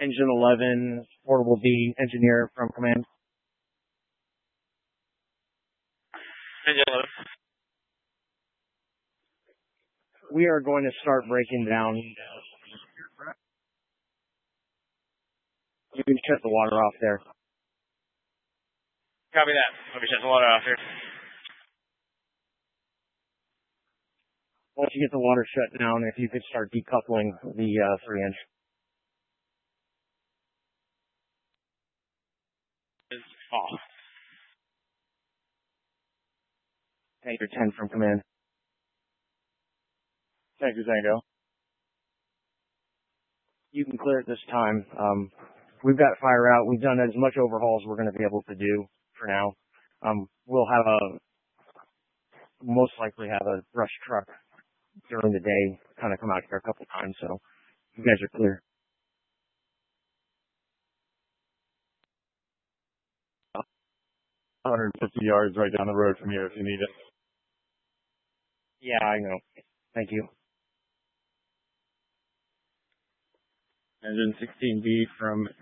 Engine 11, Portable B, engineer from command. Engine 11. We are going to start breaking down. You can shut the water off there. Copy that. Let me shut the water off here. Once you get the water shut down, if you could start decoupling the 3-inch. It's off. Tanker 10 from command. Tanker Tango. You can clear it this time. We've got fire out. We've done as much overhaul as we're going to be able to do for now. We'll most likely have a brush truck during the day kind of come out here a couple times, so you guys are clear. Uh, 150 yards right down the road from here if you need it. Yeah, I know. Thank you. Engine 16B from